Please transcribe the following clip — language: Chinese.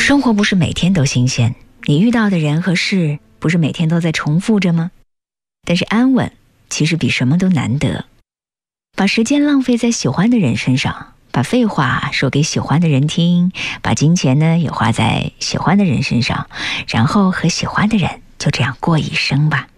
生活不是每天都新鲜，你遇到的人和事不是每天都在重复着吗？但是安稳其实比什么都难得。把时间浪费在喜欢的人身上，把废话说给喜欢的人听，把金钱呢也花在喜欢的人身上，然后和喜欢的人就这样过一生吧。